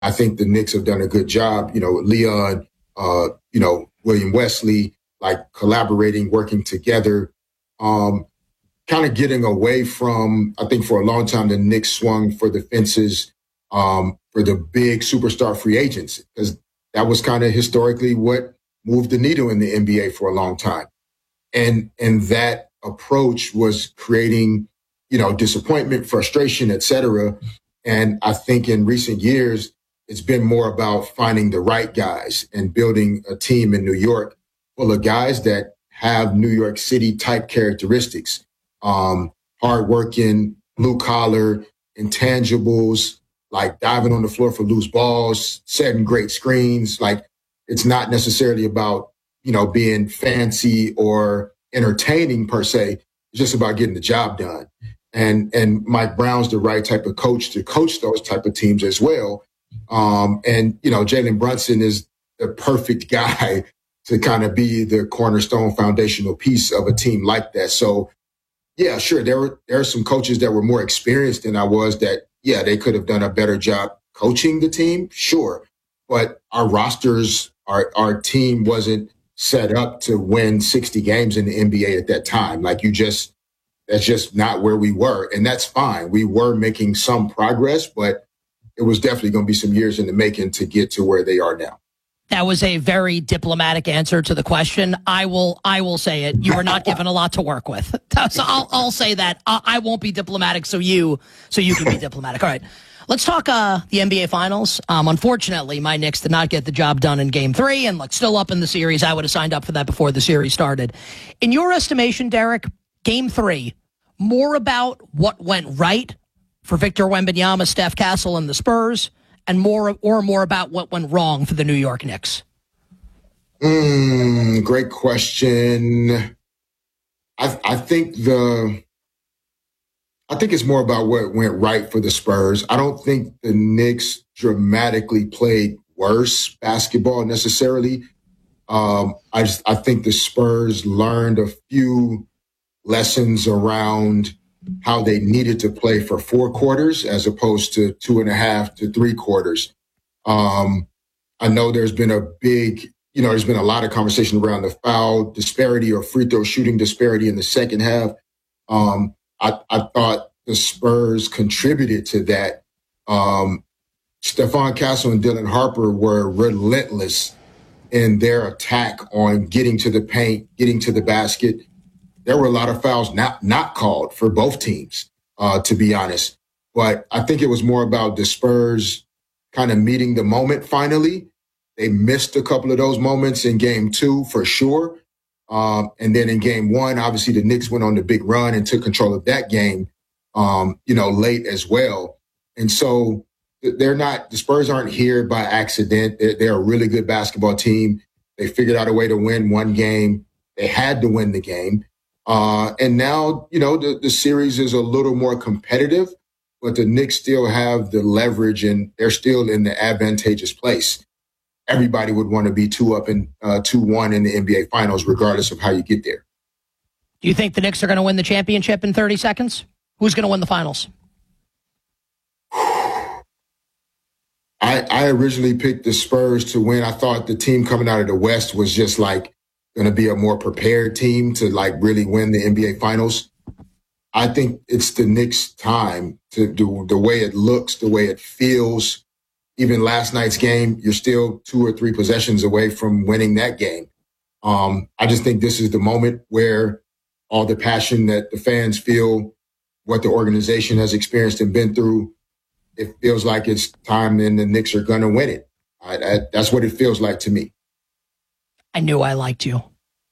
I think the Knicks have done a good job. Leon, William Wesley, like collaborating, working together, kind of getting away from, I think for a long time, the Knicks swung for the fences for the big superstar free agents, because that was kind of historically what moved the needle in the NBA for a long time. And that approach was creating, disappointment, frustration, et cetera. And I think in recent years, it's been more about finding the right guys and building a team in New York full of guys that have New York City type characteristics, hardworking, blue collar, intangibles, like diving on the floor for loose balls, setting great screens. Like, it's not necessarily about, being fancy or entertaining per se. It's just about getting the job done. And Mike Brown's the right type of coach to coach those type of teams as well. Jalen Brunson is the perfect guy to kind of be the cornerstone foundational piece of a team like that. So, yeah, sure, there are some coaches that were more experienced than I was that, yeah, they could have done a better job coaching the team, sure. But our rosters, our team wasn't set up to win 60 games in the NBA at that time. Like, that's just not where we were. And that's fine. We were making some progress, but it was definitely going to be some years in the making to get to where they are now. That was a very diplomatic answer to the question. I will say it. You were not given a lot to work with. So I'll say that. I won't be diplomatic, so you can be diplomatic. All right. Let's talk the NBA Finals. Unfortunately, my Knicks did not get the job done in Game 3, and still up in the series. I would have signed up for that before the series started. In your estimation, Derek, Game 3, more about what went right for Victor Wembanyama, Steph Castle, and the Spurs, and more about what went wrong for the New York Knicks? Great question. I think it's more about what went right for the Spurs. I don't think the Knicks dramatically played worse basketball necessarily. I think the Spurs learned a few lessons around how they needed to play for 4 quarters as opposed to 2.5 to 3 quarters. I know there's been there's been a lot of conversation around the foul disparity or free throw shooting disparity in the second half. I thought the Spurs contributed to that. Stephon Castle and Dylan Harper were relentless in their attack on getting to the paint, getting to the basket. There were a lot of fouls not called for both teams, to be honest. But I think it was more about the Spurs kind of meeting the moment finally. They missed a couple of those moments in Game 2 for sure. And then in Game 1, obviously the Knicks went on the big run and took control of that game, late as well. And so the Spurs aren't here by accident. They're a really good basketball team. They figured out a way to win one game. They had to win the game. And now, the series is a little more competitive, but the Knicks still have the leverage and they're still in the advantageous place. Everybody would want to be 2-up and 2-1 in the NBA Finals, regardless of how you get there. Do you think the Knicks are going to win the championship in 30 seconds? Who's going to win the Finals? I originally picked the Spurs to win. I thought the team coming out of the West was just going to be a more prepared team to really win the NBA Finals. I think it's the Knicks' time to do the way it looks, the way it feels. Even last night's game, you're still 2 or 3 possessions away from winning that game. I just think this is the moment where all the passion that the fans feel, what the organization has experienced and been through, it feels like it's time and the Knicks are going to win it. That's what it feels like to me. I knew I liked you.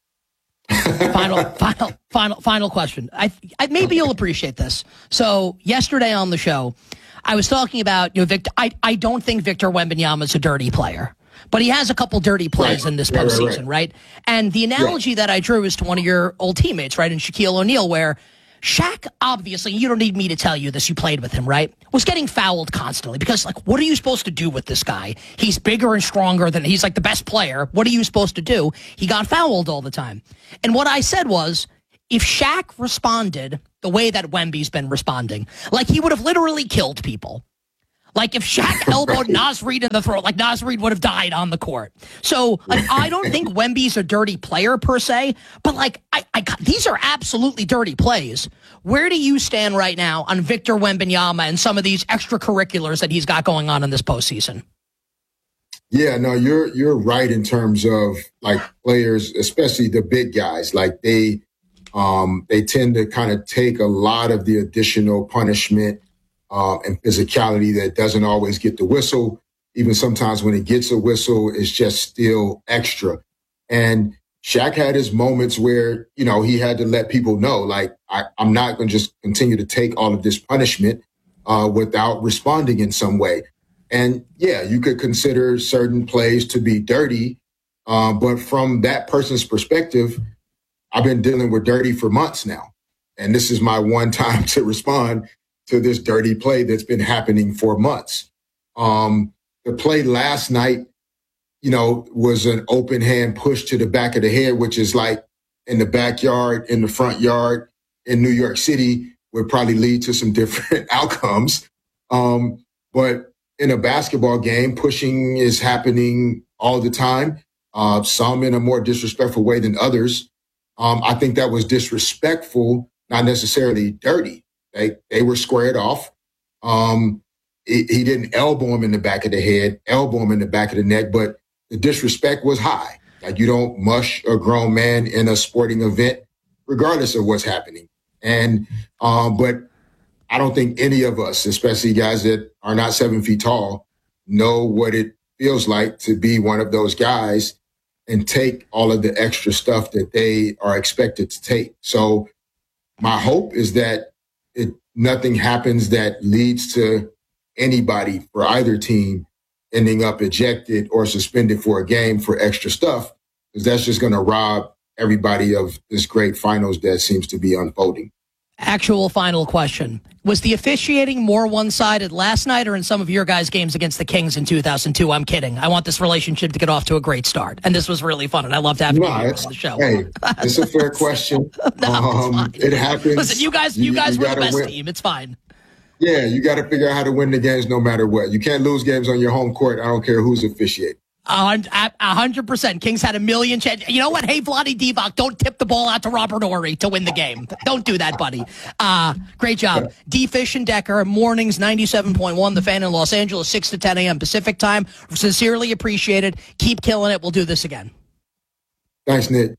Final question. Maybe you'll appreciate this. So yesterday on the show, I was talking about, Victor. I don't think Victor Wembanyama is a dirty player, but he has a couple dirty plays in this postseason, right? And the analogy that I drew is to one of your old teammates, right, in Shaquille O'Neal, where Shaq, obviously, you don't need me to tell you this, you played with him, right, was getting fouled constantly because, what are you supposed to do with this guy? He's bigger and stronger than, he's the best player. What are you supposed to do? He got fouled all the time. And what I said was, if Shaq responded the way that Wemby's been responding, he would have literally killed people. Like if Shaq elbowed Naz Reid in the throat, like Naz Reid would have died on the court. So like, I don't think Wemby's a dirty player per se, but like these are absolutely dirty plays. Where do you stand right now on Victor Wembanyama and some of these extracurriculars that he's got going on in this postseason? Yeah, no, you're right in terms of like players, especially the big guys. Like they tend to kind of take a lot of the additional punishment and physicality that doesn't always get the whistle. Even sometimes when it gets a whistle, it's just still extra. And Shaq had his moments where, you know, he had to let people know, like, I'm not going to just continue to take all of this punishment without responding in some way. And yeah, you could consider certain plays to be dirty. But from that person's perspective, I've been dealing with dirty for months now. And this is my one time to respond to this dirty play that's been happening for months. The play last night, you know, was an open hand push to the back of the head, which is like in the backyard, in the front yard in New York City would probably lead to some different outcomes. But in a basketball game, pushing is happening all the time, some in a more disrespectful way than others. I think that was disrespectful, not necessarily dirty. They were squared off. He didn't elbow him in the back of the head, elbow him in the back of the neck, but the disrespect was high. Like you don't mush a grown man in a sporting event, regardless of what's happening. And but I don't think any of us, especially guys that are not 7 feet tall, know what it feels like to be one of those guys and take all of the extra stuff that they are expected to take. So my hope is that nothing happens that leads to anybody for either team ending up ejected or suspended for a game for extra stuff, because that's just going to rob everybody of this great finals that seems to be unfolding. Actual final question. Was the officiating more one-sided last night or in some of your guys' games against the Kings in 2002? I'm kidding. I want this relationship to get off to a great start. And this was really fun, and I loved having you on the show. Hey, it's a fair question. It happens. Listen, you guys were the best team. It's fine. Yeah, you got to figure out how to win the games no matter what. You can't lose games on your home court. I don't care who's officiating. 100%. Kings had a million chances. You know what? Hey, Vlade Divac, don't tip the ball out to Robert Horry to win the game. Don't do that, buddy. Great job. D. Fish and Decker, mornings 97.1, The Fan in Los Angeles, 6 to 10 a.m. Pacific time. Sincerely appreciated. Keep killing it. We'll do this again. Thanks, Nick.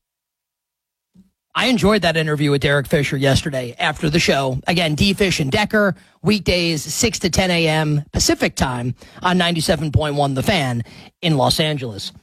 I enjoyed that interview with Derek Fisher yesterday after the show. Again, D. Fish and Decker, weekdays 6 to 10 a.m. Pacific time on 97.1 The Fan in Los Angeles.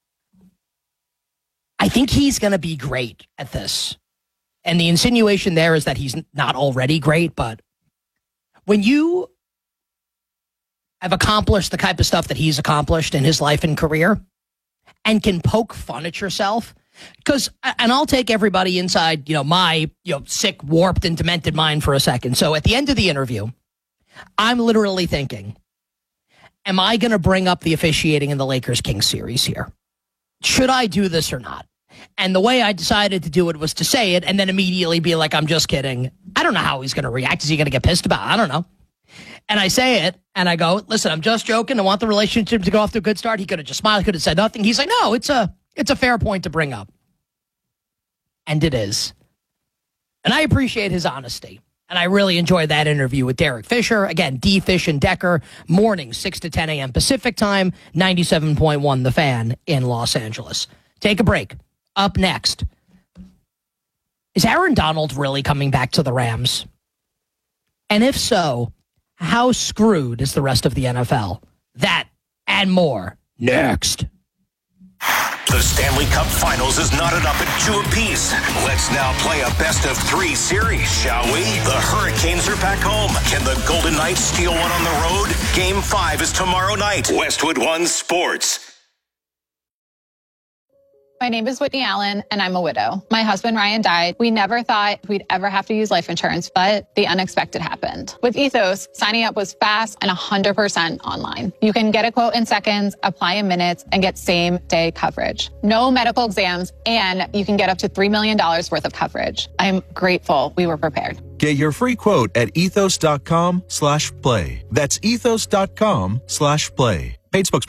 I think he's going to be great at this. And the insinuation there is that he's not already great, but when you have accomplished the type of stuff that he's accomplished in his life and career and can poke fun at yourself, because, and I'll take everybody inside, my, sick, warped, and demented mind for a second. So at the end of the interview, I'm literally thinking, am I going to bring up the officiating in the Lakers-Kings series here? Should I do this or not? And the way I decided to do it was to say it and then immediately be like, I'm just kidding. I don't know how he's going to react. Is he going to get pissed about it? I don't know. And I say it, and I go, listen, I'm just joking. I want the relationship to go off to a good start. He could have just smiled. He could have said nothing. He's like, no, it's a fair point to bring up. And it is. And I appreciate his honesty. And I really enjoyed that interview with Derek Fisher. Again, D. Fish and Decker, morning, 6 to 10 a.m. Pacific time, 97.1 The Fan in Los Angeles. Take a break. Up next, is Aaron Donald really coming back to the Rams? And if so, how screwed is the rest of the NFL? That and more next. The Stanley Cup Finals is knotted up at 2 apiece. Let's now play a best-of-3 series, shall we? The Hurricanes are back home. Can the Golden Knights steal one on the road? Game 5 is tomorrow night. Westwood One Sports. My name is Whitney Allen, and I'm a widow. My husband, Ryan, died. We never thought we'd ever have to use life insurance, but the unexpected happened. With Ethos, signing up was fast and 100% online. You can get a quote in seconds, apply in minutes, and get same-day coverage. No medical exams, and you can get up to $3 million worth of coverage. I'm grateful we were prepared. Get your free quote at ethos.com/play. That's ethos.com/play. Paid spokesperson.